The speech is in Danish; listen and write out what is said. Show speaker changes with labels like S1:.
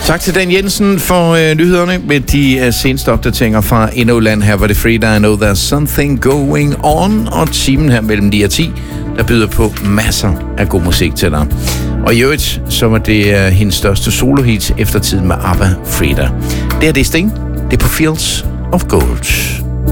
S1: Tak til Dan Jensen for nyhederne med de seneste opdateringer fra Indoland. Her var det Frida, I Know There's Something Going On, og timen her mellem 9 og 10, der byder på masser af god musik til dig. Og i øvrigt, så var det hendes største solohit efter tiden med ABBA, Frida. Det er Sting, det er på Fields of Gold.